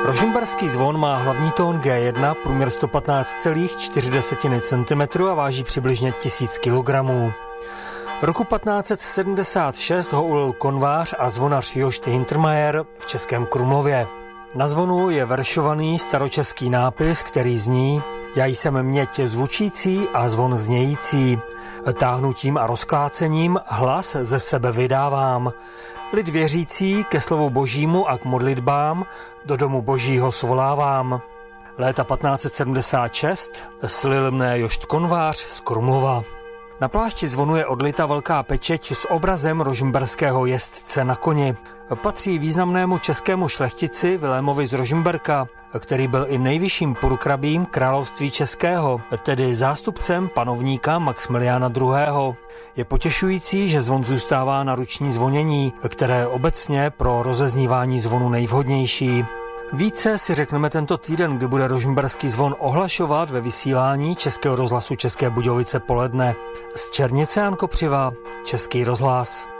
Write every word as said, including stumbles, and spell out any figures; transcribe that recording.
Rožmberský zvon má hlavní tón G jedna, průměr sto patnáct celá čtyři centimetru a váží přibližně tisíc kilogramů. Roku patnáct set sedmdesát šest ho ulil konvář a zvonař Jošt Hintermayer v Českém Krumlově. Na zvonu je veršovaný staročeský nápis, který zní: Já jsem měď zvučící a zvon znějící. Táhnutím a rozklácením hlas ze sebe vydávám. Lid věřící ke slovu božímu a k modlitbám do domu božího svolávám. Léta patnáct set sedmdesát šest slil mne Jošt Konvář z Krumlova. Na plášti zvonu je odlita velká pečeť s obrazem rožmberského jezdce na koni. Patří významnému českému šlechtici Vilémovi z Rožmberka, který byl i nejvyšším purkrabím království českého, tedy zástupcem panovníka Maxmiliána druhého. Je potěšující, že zvon zůstává na ruční zvonění, které je obecně pro rozeznívání zvonu nejvhodnější. Více si řekneme tento týden, kdy bude rožmberský zvon ohlašovat ve vysílání Českého rozhlasu České Budějovice poledne. Z Černice Jan Kopřiva, Český rozhlas.